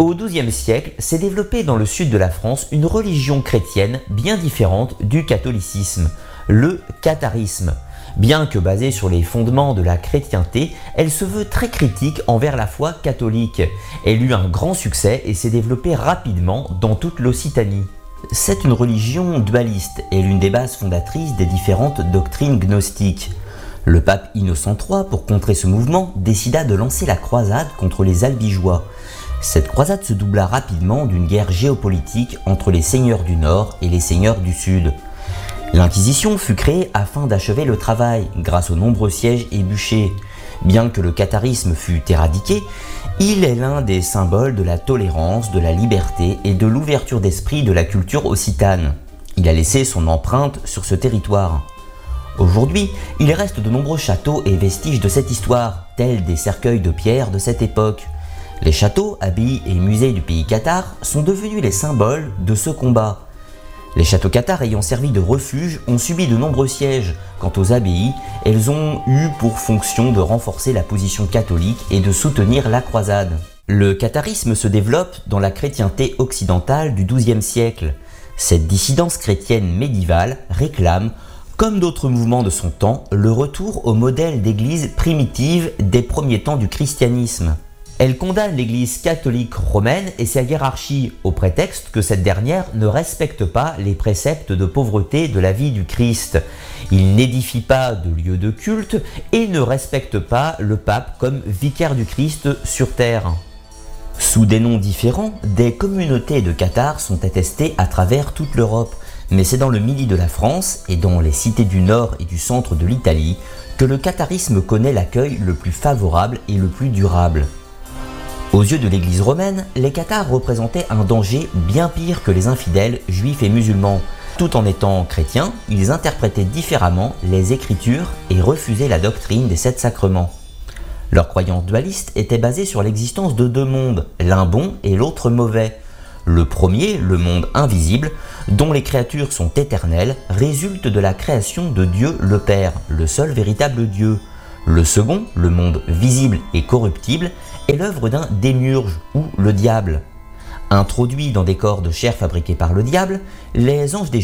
Au XIIe siècle, s'est développée dans le sud de la France une religion chrétienne bien différente du catholicisme, le catharisme. Bien que basée sur les fondements de la chrétienté, elle se veut très critique envers la foi catholique. Elle eut un grand succès et s'est développée rapidement dans toute l'Occitanie. C'est une religion dualiste et l'une des bases fondatrices des différentes doctrines gnostiques. Le pape Innocent III, pour contrer ce mouvement, décida de lancer la croisade contre les Albigeois. Cette croisade se doubla rapidement d'une guerre géopolitique entre les seigneurs du Nord et les seigneurs du Sud. L'Inquisition fut créée afin d'achever le travail, grâce aux nombreux sièges et bûchers. Bien que le catharisme fût éradiqué, il est l'un des symboles de la tolérance, de la liberté et de l'ouverture d'esprit de la culture occitane. Il a laissé son empreinte sur ce territoire. Aujourd'hui, il reste de nombreux châteaux et vestiges de cette histoire, tels des cercueils de pierre de cette époque. Les châteaux, abbayes et musées du pays cathare sont devenus les symboles de ce combat. Les châteaux cathares ayant servi de refuge ont subi de nombreux sièges. Quant aux abbayes, elles ont eu pour fonction de renforcer la position catholique et de soutenir la croisade. Le catharisme se développe dans la chrétienté occidentale du XIIe siècle. Cette dissidence chrétienne médiévale réclame, comme d'autres mouvements de son temps, le retour au modèle d'église primitive des premiers temps du christianisme. Elle condamne l'Église catholique romaine et sa hiérarchie au prétexte que cette dernière ne respecte pas les préceptes de pauvreté de la vie du Christ. Il n'édifie pas de lieu de culte et ne respecte pas le pape comme vicaire du Christ sur terre. Sous des noms différents, des communautés de cathares sont attestées à travers toute l'Europe, mais c'est dans le midi de la France et dans les cités du nord et du centre de l'Italie que le catharisme connaît l'accueil le plus favorable et le plus durable. Aux yeux de l'Église romaine, les cathares représentaient un danger bien pire que les infidèles juifs et musulmans. Tout en étant chrétiens, ils interprétaient différemment les Écritures et refusaient la doctrine des 7 sacrements. Leur croyance dualiste était basée sur l'existence de 2 mondes, l'un bon et l'autre mauvais. Le premier, le monde invisible, dont les créatures sont éternelles, résulte de la création de Dieu le Père, le seul véritable Dieu. Le second, le monde visible et corruptible, est l'œuvre d'un démiurge ou le diable. Introduits dans des corps de chair fabriqués par le diable, les anges des